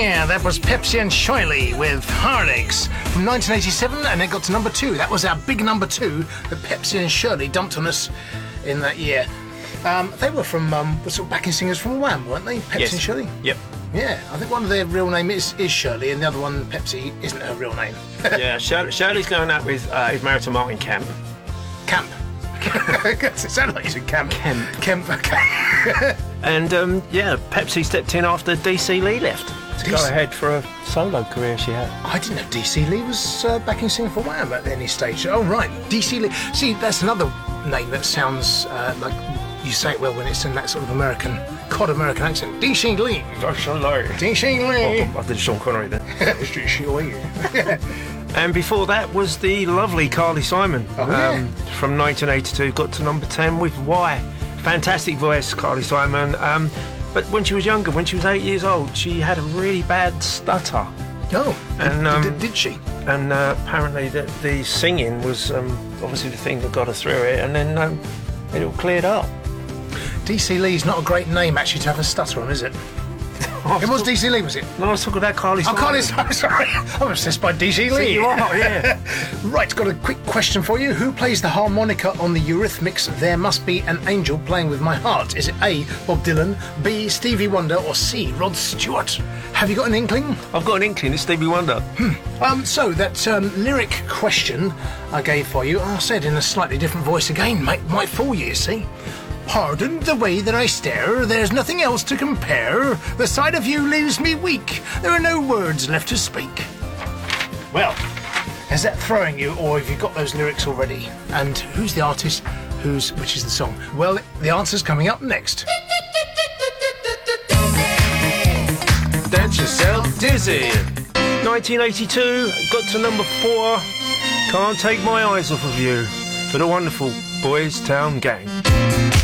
Yeah, that was Pepsi and Shirley with Hard Eggs from 1987, and it got to number 2. That was our big number 2 that Pepsi and Shirley dumped on us in that year. They were from sort of backing singers from Wham, weren't they? Pepsi and Shirley? Yep. Yeah, I think one of their real name is Shirley, and the other one, Pepsi, isn't her real name. Yeah, Shirley's going out with, is married to Martin Kemp. Camp. It sounded like you said Camp. Kemp. Okay. And, Pepsi stepped in after DC Lee left to go ahead for a solo career she had. I didn't know DC Lee was backing singer for Wham at any stage. Oh, right, DC Lee. See, that's another name that sounds like you say it well when it's in that sort of American accent. DC Lee. DC Lee. I did Sean Connery then. DC Lee. And before that was the lovely Carly Simon from 1982, got to number 10 with Why. Fantastic voice, Carly Simon. But when she was younger, when she was 8 years old, she had a really bad stutter. Oh, and did she? And apparently the singing was obviously the thing that got her through it, and then it all cleared up. DC Lee's not a great name actually to have a stutter on, is it? It was DC Lee, was it? No, I was talking about Carly Simon. Oh, Carly Simon, sorry. I'm obsessed by DC Lee. See, you are, yeah. Right, got a quick question for you. Who plays the harmonica on the Eurythmics' There Must Be an Angel Playing With My Heart? Is it A, Bob Dylan, B, Stevie Wonder, or C, Rod Stewart? Have you got an inkling? I've got an inkling, it's Stevie Wonder. So that lyric question I gave for you, I said in a slightly different voice again, might fool you, see? Pardon the way that I stare, there's nothing else to compare. The sight of you leaves me weak, there are no words left to speak. Well, is that throwing you, or have you got those lyrics already? And who's the artist, which is the song? Well, the answer's coming up next. Dance yourself dizzy. 1982, got to number 4. Can't take my eyes off of you. For the wonderful Boys Town Gang.